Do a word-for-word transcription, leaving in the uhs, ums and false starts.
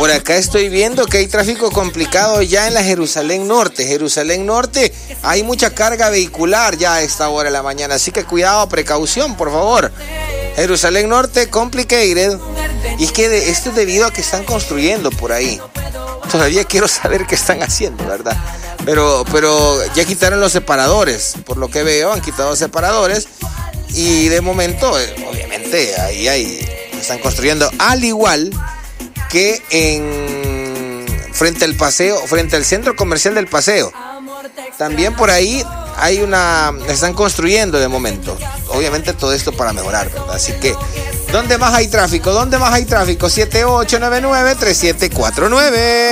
Por acá estoy viendo que hay tráfico complicado ya en la Jerusalén Norte. Jerusalén Norte, hay mucha carga vehicular ya a esta hora de la mañana, así que cuidado, precaución, por favor. Jerusalén Norte, complicated. Y es que de, esto es debido a que están construyendo por ahí. Todavía quiero saber qué están haciendo, ¿verdad? Pero, pero ya quitaron los separadores. Por lo que veo, han quitado los separadores. Y de momento, eh, obviamente, ahí, ahí están construyendo. Al igual que en frente al paseo, frente al centro comercial del Paseo. También por ahí hay una, están construyendo de momento. Obviamente todo esto para mejorar, ¿verdad? Así que, ¿dónde más hay tráfico? ¿Dónde más hay tráfico? siete ocho nueve nueve tres siete cuatro nueve.